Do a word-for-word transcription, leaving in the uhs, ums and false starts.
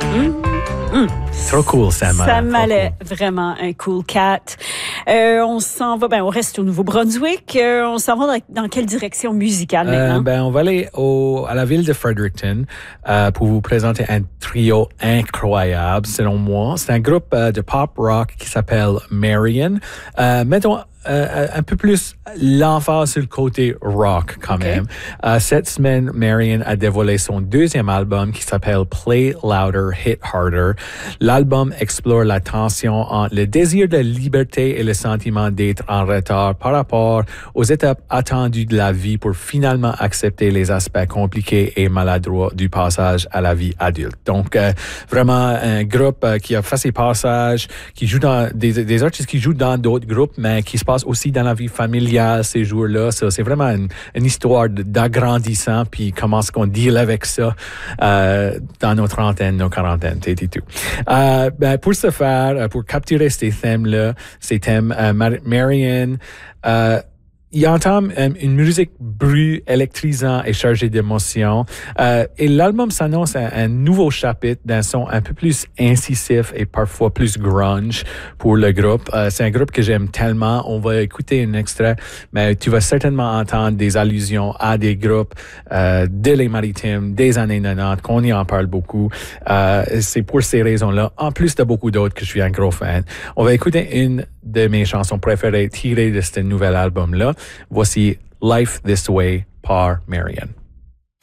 Mmh. Mmh. Trop cool, Sam. Sam Mallet, vraiment un cool cat. Euh, on s'en va, ben on reste au Nouveau-Brunswick. Euh, on s'en va dans, dans quelle direction musicale maintenant? Euh, ben on va aller au, à la ville de Fredericton euh, pour vous présenter un trio incroyable, selon moi. C'est un groupe euh, de pop rock qui s'appelle Marion. Euh, mettons Euh, un peu plus l'emphase sur le côté rock quand okay. même. Euh, cette semaine, Marion a dévoilé son deuxième album qui s'appelle Play Louder, Hit Harder. L'album explore la tension entre le désir de liberté et le sentiment d'être en retard par rapport aux étapes attendues de la vie pour finalement accepter les aspects compliqués et maladroits du passage à la vie adulte. Donc, euh, vraiment un groupe euh, qui a fait ses passages, qui joue dans des, des artistes qui jouent dans d'autres groupes, mais qui se passe aussi dans la vie familiale ces jours-là. Ça, c'est vraiment une, une histoire d'agrandissant, puis comment est-ce qu'on deal avec ça euh, dans nos trentaines, nos quarantaines, et tout. Euh, ben, pour ce faire, pour capturer ces thèmes-là, ces thèmes, euh, Marion, euh, il entame euh, une musique brue, électrisante et chargée d'émotions. Euh, et l'album s'annonce un, un nouveau chapitre d'un son un peu plus incisif et parfois plus grunge pour le groupe. Euh, c'est un groupe que j'aime tellement. On va écouter un extrait, mais tu vas certainement entendre des allusions à des groupes euh, de les maritimes des années quatre-vingt-dix, qu'on y en parle beaucoup. Euh, c'est pour ces raisons-là, en plus de beaucoup d'autres, que je suis un gros fan. On va écouter une de mes chansons préférées tirées de ce nouvel album-là. Voici Life This Way par Marion.